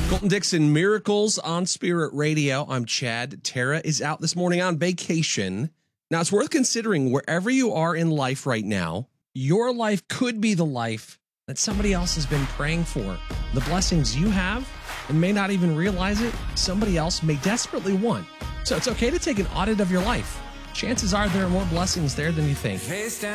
Colton Dixon, Miracles on Spirit Radio. I'm Chad. Tara is out this morning on vacation. Now, it's worth considering wherever you are in life right now, your life could be the life that somebody else has been praying for. The blessings you have and may not even realize it, somebody else may desperately want. So it's okay to take an audit of your life. Chances are there are more blessings there than you think.